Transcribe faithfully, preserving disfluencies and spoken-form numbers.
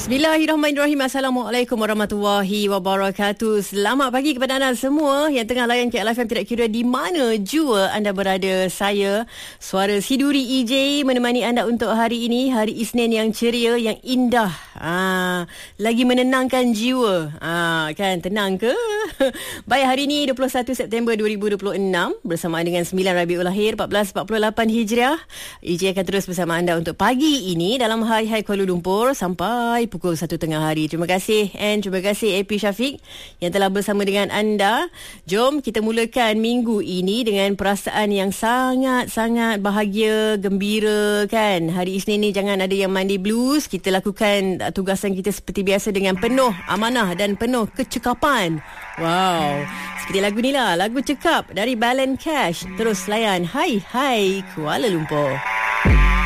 Bismillahirrahmanirrahim. Assalamualaikum warahmatullahi wabarakatuh. Selamat pagi kepada anda semua yang tengah layan K L F M, tidak kira di mana jua anda berada. Saya, Suara Siduri E J, menemani anda untuk hari ini, hari Isnin yang ceria, yang indah. Ah, lagi menenangkan jiwa. Ah, kan, tenang ke? Baik, hari ini dua puluh satu September dua ribu dua puluh enam bersamaan dengan sembilan Rabiul Akhir empat belas empat puluh lapan Hijriah. E J akan terus bersama anda untuk pagi ini dalam Hai Hai Kuala Lumpur sampai pukul satu tengah hari. Terima kasih and terima kasih A P Syafiq yang telah bersama dengan anda. Jom kita mulakan minggu ini dengan perasaan yang sangat-sangat bahagia, gembira, kan. Hari Isnin ni jangan ada yang mandi blues. Kita lakukan tugasan kita seperti biasa dengan penuh amanah dan penuh kecekapan. Wow, seperti lagu ni lah, lagu Cekap dari Balance Cash. Terus layan Hai Hai Kuala Lumpur.